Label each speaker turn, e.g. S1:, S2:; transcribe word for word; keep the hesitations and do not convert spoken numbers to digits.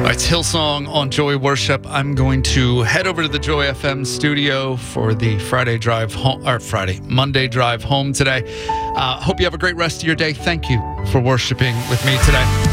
S1: It's Hillsong on Joy Worship. I'm going to head over to the Joy F M studio for the Friday drive home, or Friday, Monday drive home today. Uh, hope you have a great rest of your day. Thank you for worshiping with me today.